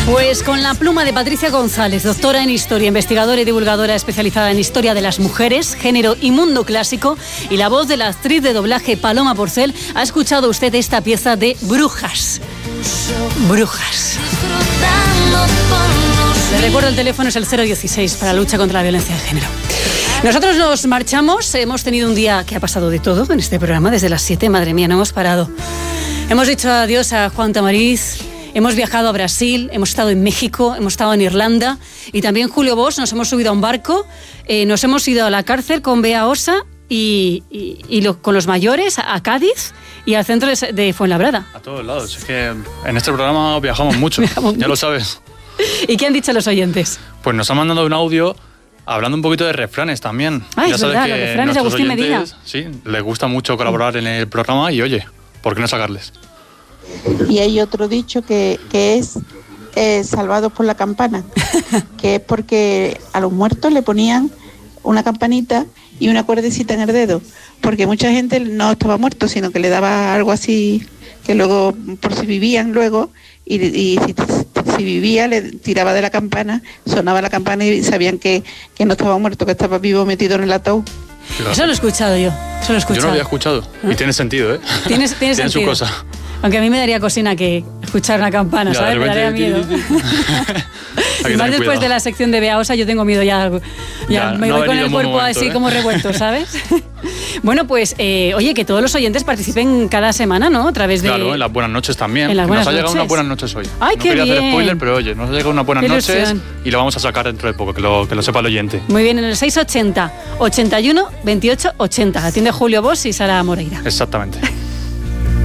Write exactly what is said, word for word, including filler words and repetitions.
Pues con la pluma de Patricia González, doctora en Historia, investigadora y divulgadora especializada en Historia de las Mujeres, Género y Mundo Clásico, y la voz de la actriz de doblaje Paloma Porcel, ha escuchado usted esta pieza de Brujas. Brujas. Le recuerdo, el teléfono es el cero dieciséis para la lucha contra la violencia de género. Nosotros nos marchamos, hemos tenido un día que ha pasado de todo en este programa, desde las siete, madre mía, no hemos parado. Hemos dicho adiós a Juan Tamariz. Hemos viajado a Brasil, hemos estado en México, hemos estado en Irlanda y también Julio Bosch, nos hemos subido a un barco, eh, nos hemos ido a la cárcel con Bea Osa y, y, y lo, con los mayores a Cádiz y al centro de, de Fuenlabrada. A todos lados, es que en este programa viajamos mucho, viajamos ya mucho. Lo sabes. ¿Y qué han dicho los oyentes? Pues nos han mandado un audio hablando un poquito de refranes también. Ah, ya es sabes verdad, que los refranes de Agustín oyentes, Medina. Sí, les gusta mucho colaborar en el programa y oye, ¿por qué no sacarles? Y hay otro dicho que, que es eh, salvados por la campana, que es porque a los muertos le ponían una campanita y una cuerdecita en el dedo, porque mucha gente no estaba muerto, sino que le daba algo así, que luego, por si vivían luego, y, y si, si vivía, le tiraba de la campana, sonaba la campana y sabían que, que no estaba muerto, que estaba vivo metido en el ataúd. Claro. Eso lo he escuchado yo, eso lo he escuchado. Yo no lo había escuchado, ¿eh? Y tiene sentido, ¿eh? Tienes, tiene tiene sentido. su cosa. Aunque a mí me daría cosina que escuchar una campana, ya, ¿sabes? Me daría miedo. Y más después cuidado. De la sección de Bea Osa, yo tengo miedo ya. Ya, ya me no voy con el cuerpo momento, así ¿eh? Como revuelto, ¿sabes? Bueno, pues, eh, oye, que todos los oyentes participen cada semana, ¿no? A través de... Claro, en las buenas noches también. En las buenas nos ha llegado noches. unas buenas noches hoy. ¡Ay, no qué quería bien! hacer spoiler, pero oye, nos ha llegado unas buenas qué noches ilusión. Y lo vamos a sacar dentro de poco, que lo, que lo sepa el oyente. Muy bien, en el seiscientos ochenta, ochenta y uno, veintiocho, ochenta. Atiende Julio Bosch y Sara Moreira. Exactamente.